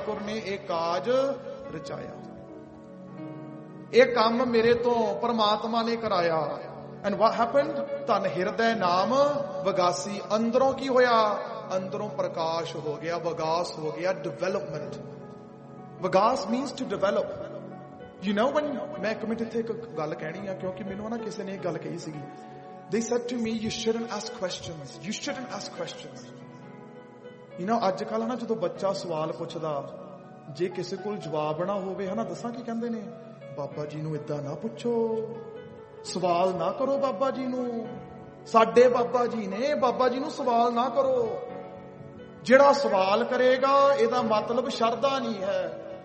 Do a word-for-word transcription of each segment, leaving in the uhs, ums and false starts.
ठाकुर ने एक काज रचाया, एक काम मेरे तो परमात्मा ने कराया। And what happened? धन हिरदे नाम वगासी। अंदरों की होया? अंदरों प्रकाश हो गया, वगास हो गया, development. वगास means to develop. You know when मैं एक मिनट इत्थे एक गल कहनी है, क्योंकि मैनू ना किसी ने एक गल कही सीगी। They said to me, you shouldn't ask questions. You shouldn't ask questions. You know, ਅੱਜ ਕੱਲ ਨਾ ਜਦੋਂ ਬੱਚਾ ਸਵਾਲ ਪੁੱਛਦਾ, ਜੇ ਕਿਸੇ ਕੋਲ ਜਵਾਬ ਨਾ ਹੋਵੇ ਹਨਾ, ਦੱਸਾਂ ਕੀ ਕਹਿੰਦੇ ਨੇ? ਬਾਬਾ ਜੀ ਨੂੰ ਇਦਾਂ ਨਾ ਪੁੱਛੋ, ਸਵਾਲ ਨਾ ਕਰੋ ਬਾਬਾ ਜੀ ਨੂੰ, ਸਾਡੇ ਬਾਬਾ ਜੀ ਨੇ, ਬਾਬਾ ਜੀ ਨੂੰ ਸਵਾਲ ਨਾ ਕਰੋ। ਜਿਹੜਾ ਸਵਾਲ ਕਰੇਗਾ ਇਹਦਾ ਮਤਲਬ ਸ਼ਰਧਾ ਨਹੀਂ ਹੈ।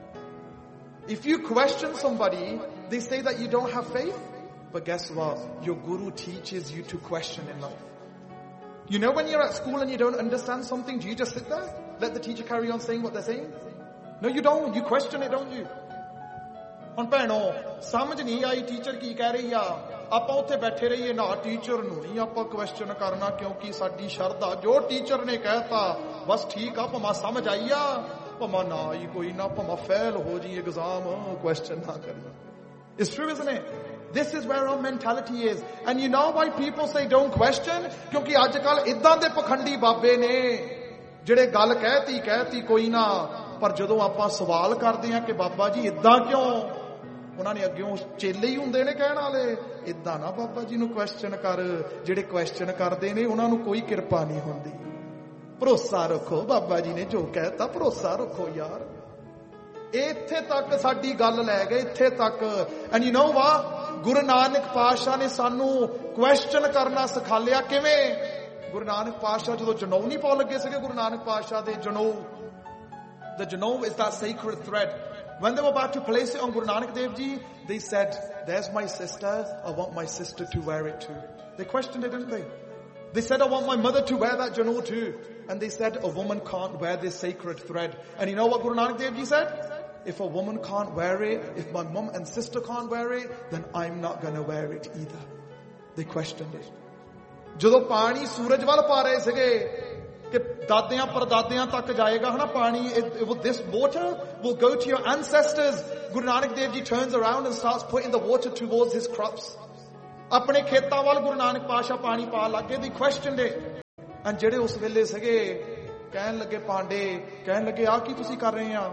If you question somebody, they say that you don't have faith. But guess what? Your guru teaches you to question in life. You know when you're at school and you don't understand something, do you just sit there? Let the teacher carry on saying what they're saying? No, you don't. You question it, don't you? ਹੁਣ ਭੈਣੋ ਸਮਝ ਨਹੀਂ ਆਈ teacher ਕੀ ਕਹਿ ਰਹੀ ਆ, ਆਪਾਂ ਉੱਥੇ ਬੈਠੇ ਰਹੀਏ ਨਾ, ਟੀਚਰ ਨੂੰ ਨਹੀਂ ਆਪਾਂ ਕੁਐਸਚਨ ਕਰਨਾ, ਕਿਉਂਕਿ ਸਾਡੀ ਸ਼ਰਧਾ ਜੋ ਟੀਚਰ ਨੇ ਕਹਿਤਾ ਬਸ ਠੀਕ ਆ, ਭਾਵੇਂ ਸਮਝ ਆਈ ਆ ਭਾਵੇਂ ਨਾ ਆਈ, ਕੋਈ ਨਾ, ਭਾਵੇਂ ਫੇਲ ਹੋ ਜੀ ਐਗਜ਼ਾਮ, ਕੁਐਸਚਨ ਨਾ ਕਰਨਾ। It's true, isn't it? This is where our mentality is. And you know why people say don't question? ਕਿਉਂਕਿ ਅੱਜ ਕੱਲ ਇਦਾਂ ਦੇ ਪਖੰਡੀ ਬਾਬੇ ਨੇ ਜਿਹੜੇ ਗੱਲ ਕਹਿਤੀ ਕਹਿਤੀ ਕੋਈ ਨਾ, ਪਰ ਜਦੋਂ ਆਪਾਂ ਸਵਾਲ ਕਰਦੇ ਆ ਕਿ ਬਾਬਾ ਜੀ ਇਦਾਂ ਕਿਉਂ, ਉਹਨਾਂ ਨੇ ਅੱਗਿਓਂ ਚੇਲੇ ਹੀ ਹੁੰਦੇ ਨੇ ਕਹਿਣ ਵਾਲੇ, ਇਦਾਂ ਨਾ ਬਾਬਾ ਜੀ ਨੂੰ ਕੁਐਸਚਨ ਕਰ। ਜਿਹੜੇ ਕੁਐਸਚਨ ਕਰਦੇ ਨੇ ਉਹਨਾਂ ਨੂੰ ਕੋਈ ਕਿਰਪਾ ਨਹੀਂ ਹੁੰਦੀ। ਭਰੋਸਾ ਰੱਖੋ, ਬਾਬਾ ਜੀ ਨੇ ਜੋ ਕਹਿਤਾ ਭਰੋਸਾ ਰੱਖੋ ਯਾਰ। ਇੱਥੇ ਤੱਕ ਸਾਡੀ ਗੱਲ ਲੈ ਗਏ, ਇੱਥੇ ਤੱਕ। ਐਂਡ ਯੂ ਨੋ ਵਾਟ, ਗੁਰੂ ਨਾਨਕ ਪਾਤਸ਼ਾਹ ਨੇ ਸਾਨੂੰ ਕੁਐਸਚਨ ਕਰਨਾ ਸਿਖਾ ਲਿਆ। ਕਿਵੇਂ? ਗੁਰੂ ਨਾਨਕ ਪਾਤਸ਼ਾਹ ਜਦੋਂ ਜਨੌ ਨਹੀਂ ਪਾਉਣ ਲੱਗੇ ਸੀਗੇ, ਗੁਰੂ ਨਾਨਕ ਪਾਤਸ਼ਾਹ ਦੇ ਜਨੌ, the janau is that sacred thread. When they were about to place it on Guru Nanak Dev Ji, they said, there's my sister, I want my sister to wear it too. They questioned it, didn't they? They said, I want my mother to wear that janau too. And they said, a woman can't wear this sacred thread. And you know what Guru Nanak Dev Ji said? If a woman can't wear it, if my mum and sister can't wear it, then I'm not going to wear it either. They questioned it. ਜਦੋਂ ਪਾਣੀ ਸੂਰਜ ਵੱਲ ਪਾ ਰਹੇ ਸੀਗੇ ਕਿ ਦਾਦਿਆਂ ਪਰਦਾਦਿਆਂ ਤੱਕ ਜਾਏਗਾ ਹਨਾ ਪਾਣੀ, this water will go to your ancestors. Guru Nanak Dev Ji turns around and starts putting the water towards his crops. ਆਪਣੇ ਖੇਤਾਂ ਵੱਲ ਗੁਰੂ ਨਾਨਕ ਪਾਤਸ਼ਾਹ ਪਾਣੀ ਪਾ ਲੱਗੇ। They questioned it. and ਜਿਹੜੇ ਉਸ ਵੇਲੇ ਸੀਗੇ ਕਹਿਣ ਲੱਗੇ, ਪਾਂਡੇ ਕਹਿਣ ਲੱਗੇ, ਆ ਕੀ ਤੁਸੀਂ ਕਰ ਰਹੇ ਆ?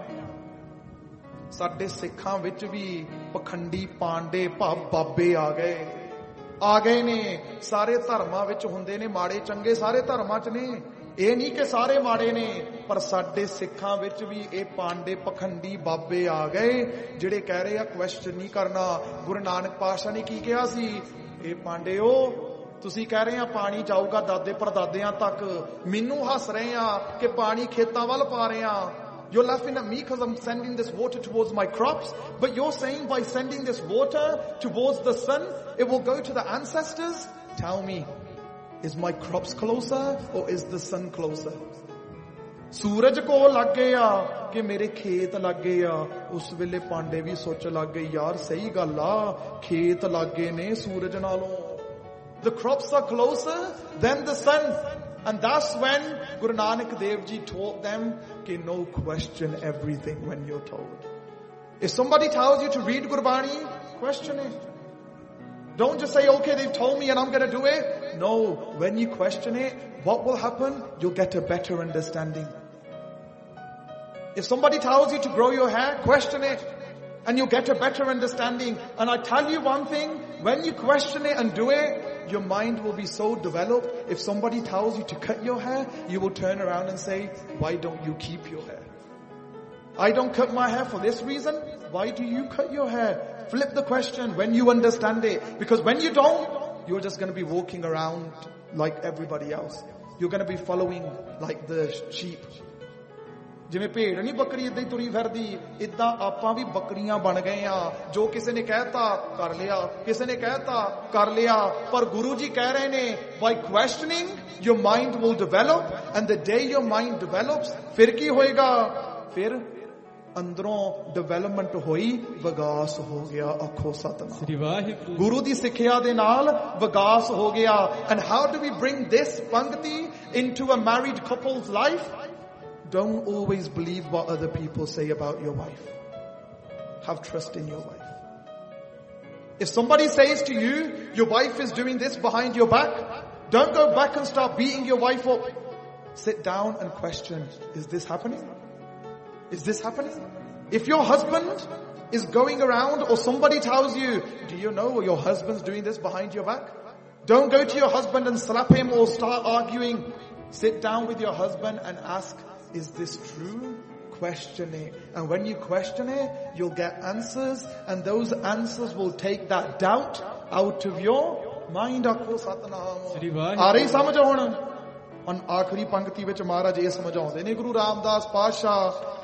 ਸਾਡੇ ਸਿੱਖਾਂ ਵਿੱਚ ਵੀ ਪਖੰਡੀ ਪਾਂਡੇ ਭਾਵ ਬਾਬੇ ਆ ਗਏ ਆ ਗਏ ਨੇ। ਸਾਰੇ ਧਰਮਾਂ ਵਿੱਚ ਹੁੰਦੇ ਨੇ ਮਾੜੇ ਚੰਗੇ, ਸਾਰੇ ਧਰਮਾਂ 'ਚ ਨੇ, ਇਹ ਨਹੀਂ ਕਿ ਸਾਰੇ ਮਾੜੇ ਨੇ, ਪਰ ਸਾਡੇ ਸਿੱਖਾਂ ਵਿੱਚ ਵੀ ਇਹ ਪਾਂਡੇ ਪਖੰਡੀ ਬਾਬੇ ਆ ਗਏ ਜਿਹੜੇ ਕਹਿ ਰਹੇ ਆ ਕੁਐਸਚਨ ਨਹੀਂ ਕਰਨਾ। ਗੁਰੂ ਨਾਨਕ ਪਾਤਸ਼ਾਹ ਨੇ ਕੀ ਕਿਹਾ ਸੀ? ਇਹ ਪਾਂਡਿਓ ਤੁਸੀਂ ਕਹਿ ਰਹੇ ਆ ਪਾਣੀ ਜਾਊਗਾ ਦਾਦੇ ਪਰਦਾਦਿਆਂ ਤੱਕ, ਮੈਨੂੰ ਹੱਸ ਰਹੇ ਆ ਕਿ ਪਾਣੀ ਖੇਤਾਂ ਵੱਲ ਪਾ ਰਹੇ ਆ। You're laughing at me because I'm sending this water towards my crops, but you're saying by sending this water towards the sun, it will go to the ancestors? Tell me, is my crops closer or is the sun closer? ਸੂਰਜ ਕੋਲ ਲੱਗ ਗਏ ਆ ਕਿ ਮੇਰੇ ਖੇਤ ਲੱਗ ਗਏ ਆ। ਉਸ ਵੇਲੇ ਪਾਂਡੇ ਵੀ ਸੋਚ ਲੱਗ ਗਏ, ਯਾਰ ਸਹੀ ਗੱਲ ਆ, ਖੇਤ ਲੱਗ ਗਏ ਨੇ ਸੂਰਜ ਨਾਲੋਂ। The crops are closer than the sun. And that's when Guru Nanak Dev Ji taught them कि no question everything when you're told. If somebody tells you to read Gurbani, question it. Don't just say, okay, they've told me and I'm going to do it. No, when you question it, what will happen? You'll get a better understanding. If somebody tells you to grow your hair, question it and you'll get a better understanding. And I tell you one thing, when you question it and do it, your mind will be so developed. If somebody tells you to cut your hair, you will turn around and say, why don't you keep your hair? I don't cut my hair for this reason. Why do you cut your hair? Flip the question when you understand it. Because when you don't, you're just going to be walking around like everybody else. You're going to be following like the sheep. ਜਿਵੇਂ ਭੇਡ ਨਹੀਂ ਬੱਕਰੀ ਇਦਾਂ ਹੀ ਤੁਰੀ ਫਿਰਦੀ, ਇਦਾਂ ਆਪਾਂ ਵੀ ਬੱਕਰੀਆਂ ਬਣ ਗਏ ਆ। ਜੋ ਕਿਸੇ ਨੇ ਕਹਿਤਾ ਕਰ ਲਿਆ, ਕਿਸੇ ਨੇ ਕਹਿਤਾ ਕਰ ਲਿਆ। ਪਰ ਗੁਰੂ ਜੀ ਕਹਿ ਰਹੇ ਨੇ, by questioning your mind will develop, and the day your mind develops, ਫਿਰ ਕੀ ਹੋਏਗਾ? ਫਿਰ ਅੰਦਰੋਂ ਡਿਵੈਲਪਮੈਂਟ ਹੋਈ, ਵਿਕਾਸ ਹੋ ਗਿਆ। ਆਖੋ ਸਤਿਨਾਮ। ਗੁਰੂ ਦੀ ਸਿੱਖਿਆ ਦੇ ਨਾਲ ਵਿਕਾਸ ਹੋ ਗਿਆ। And how do we bring this ਪੰਗਤੀ into a married couple's life? don't always believe what other people say about your wife. Have trust in your wife. If somebody says to you, your wife is doing this behind your back, don't go back and start beating your wife up. Sit down and question, is this happening? Is this happening? If your husband is going around or somebody tells you, do you know your husband's doing this behind your back? Don't go to your husband and slap him or start arguing. Sit down with your husband and ask, is this true? Question it. And when you question it, you'll get answers, and those answers will take that doubt out of your mind. ਆਖੋ ਸਤਨਾਮ। ਆ ਰਹੀ ਸਮਝ ਹੁਣ? ਹੁਣ ਆਖਰੀ ਪੰਕਤੀ ਵਿੱਚ ਮਹਾਰਾਜ ਇਹ ਸਮਝਾਉਂਦੇ ਨੇ, ਗੁਰੂ ਰਾਮਦਾਸ ਪਾਤਸ਼ਾਹ